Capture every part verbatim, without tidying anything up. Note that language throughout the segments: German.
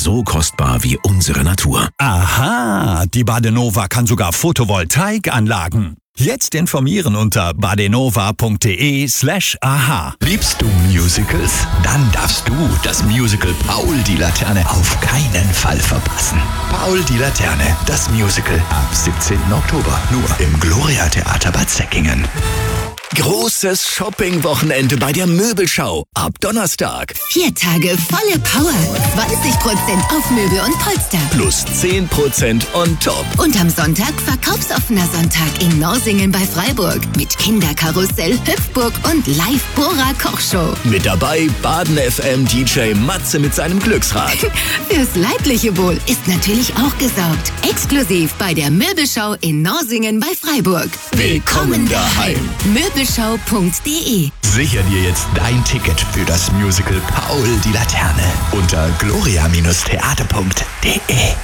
so kostbar wie unsere Natur. Aha, die Badenova kann sogar Photovoltaikanlagen. Jetzt informieren unter badenova.de slash aha. Liebst du Musicals? Dann darfst du das Musical Paul die Laterne auf keinen Fall verpassen. Paul die Laterne, das Musical ab siebzehnten Oktober, nur im Gloria Theater Bad Säckingen. Großes Shopping-Wochenende bei der Möbelschau. Ab Donnerstag. Vier Tage volle Power. zwanzig Prozent auf Möbel und Polster. Plus zehn Prozent on top. Und am Sonntag verkaufsoffener Sonntag in Norsingen bei Freiburg. Mit Kinderkarussell, Hüpfburg und Live-Bora-Kochshow. Mit dabei Baden F M D J Matze mit seinem Glücksrad. Fürs leibliche Wohl ist natürlich auch gesorgt. Exklusiv bei der Möbelschau in Norsingen bei Freiburg. Willkommen daheim. Möbelschau punkt de. Sicher dir jetzt dein Ticket für das Musical Paul die Laterne unter gloria Theater punkt de.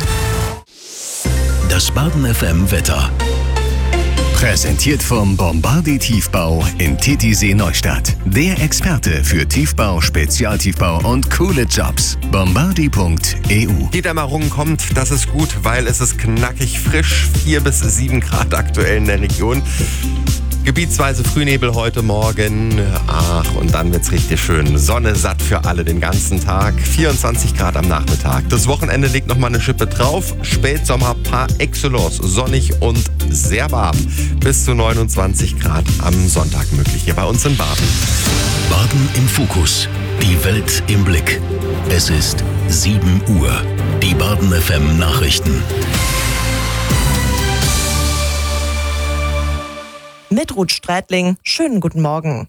Das Baden F M Wetter. Präsentiert vom Bombardi Tiefbau in Titisee Neustadt. Der Experte für Tiefbau, Spezialtiefbau und coole Jobs. bombardi punkt e u. Die Dämmerung kommt, das ist gut, weil es ist knackig frisch. vier bis sieben Grad aktuell in der Region. Gebietsweise Frühnebel heute Morgen. Ach, und dann wird's richtig schön. Sonne satt für alle den ganzen Tag. vierundzwanzig Grad am Nachmittag. Das Wochenende legt nochmal eine Schippe drauf. Spätsommer par excellence. Sonnig und sehr warm. Bis zu neunundzwanzig Grad am Sonntag möglich hier bei uns in Baden. Baden im Fokus. Die Welt im Blick. Es ist sieben Uhr. Die Baden F M Nachrichten. Mit Ruth Strätling, schönen guten Morgen.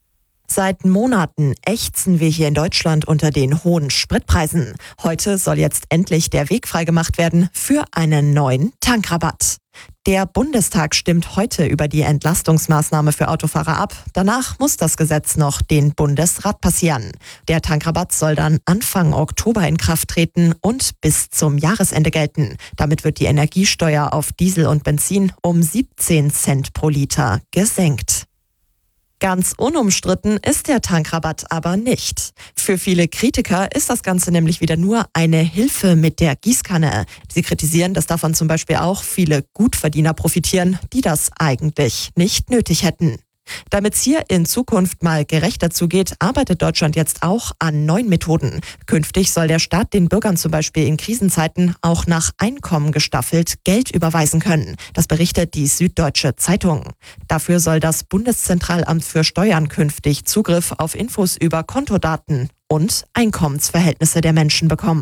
Seit Monaten ächzen wir hier in Deutschland unter den hohen Spritpreisen. Heute soll jetzt endlich der Weg freigemacht werden für einen neuen Tankrabatt. Der Bundestag stimmt heute über die Entlastungsmaßnahme für Autofahrer ab. Danach muss das Gesetz noch den Bundesrat passieren. Der Tankrabatt soll dann Anfang Oktober in Kraft treten und bis zum Jahresende gelten. Damit wird die Energiesteuer auf Diesel und Benzin um siebzehn Cent pro Liter gesenkt. Ganz unumstritten ist der Tankrabatt aber nicht. Für viele Kritiker ist das Ganze nämlich wieder nur eine Hilfe mit der Gießkanne. Sie kritisieren, dass davon zum Beispiel auch viele Gutverdiener profitieren, die das eigentlich nicht nötig hätten. Damit es hier in Zukunft mal gerechter zugeht, arbeitet Deutschland jetzt auch an neuen Methoden. Künftig soll der Staat den Bürgern zum Beispiel in Krisenzeiten auch nach Einkommen gestaffelt Geld überweisen können. Das berichtet die Süddeutsche Zeitung. Dafür soll das Bundeszentralamt für Steuern künftig Zugriff auf Infos über Kontodaten und Einkommensverhältnisse der Menschen bekommen.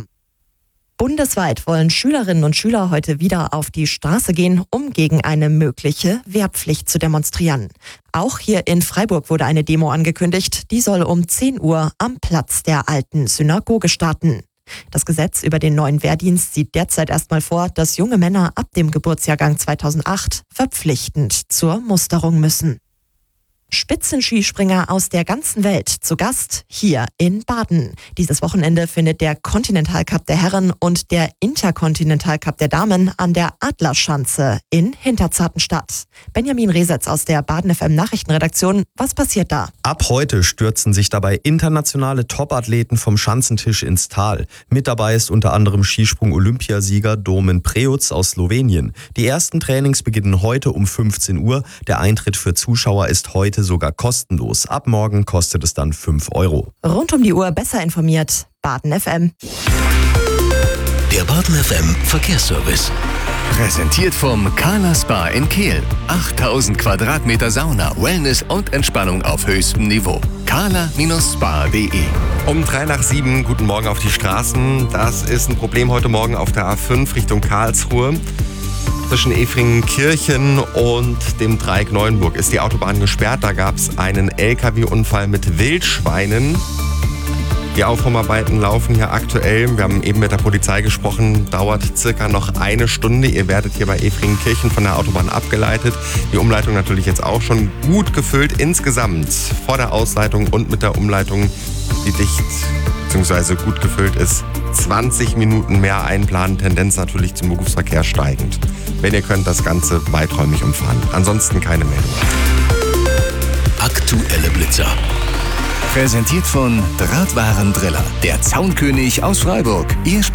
Bundesweit wollen Schülerinnen und Schüler heute wieder auf die Straße gehen, um gegen eine mögliche Wehrpflicht zu demonstrieren. Auch hier in Freiburg wurde eine Demo angekündigt. Die soll um zehn Uhr am Platz der alten Synagoge starten. Das Gesetz über den neuen Wehrdienst sieht derzeit erstmal vor, dass junge Männer ab dem Geburtsjahrgang zweitausendacht verpflichtend zur Musterung müssen. Spitzenskispringer aus der ganzen Welt zu Gast hier in Baden. Dieses Wochenende findet der Continental Cup der Herren und der Intercontinental Cup der Damen an der Adlerschanze in Hinterzarten statt. Benjamin Resetz aus der Baden F M Nachrichtenredaktion. Was passiert da? Ab heute stürzen sich dabei internationale Topathleten vom Schanzentisch ins Tal. Mit dabei ist unter anderem Skisprung-Olympiasieger Domen Preutz aus Slowenien. Die ersten Trainings beginnen heute um fünfzehn Uhr. Der Eintritt für Zuschauer ist heute sogar kostenlos. Ab morgen kostet es dann fünf Euro. Rund um die Uhr besser informiert. Baden F M. Der Baden F M Verkehrsservice. Präsentiert vom Carla Spa in Kehl. achttausend Quadratmeter Sauna, Wellness und Entspannung auf höchstem Niveau. carla Spa punkt de. Um drei nach sieben, guten Morgen auf die Straßen. Das ist ein Problem heute Morgen auf der A fünf Richtung Karlsruhe. Zwischen Efringenkirchen und dem Dreieck Neuenburg ist die Autobahn gesperrt. Da gab es einen L K W-Unfall mit Wildschweinen. Die Aufräumarbeiten laufen hier aktuell. Wir haben eben mit der Polizei gesprochen. Dauert circa noch eine Stunde. Ihr werdet hier bei Efringenkirchen von der Autobahn abgeleitet. Die Umleitung natürlich jetzt auch schon gut gefüllt. Insgesamt vor der Ausleitung und mit der Umleitung, die dicht bzw. gut gefüllt ist, zwanzig Minuten mehr einplanen. Tendenz natürlich zum Berufsverkehr steigend. Wenn ihr könnt, das Ganze weiträumig umfahren. Ansonsten keine Meldung. Aktuelle Blitzer. Präsentiert von Drahtwarendriller, der Zaunkönig aus Freiburg. Ihr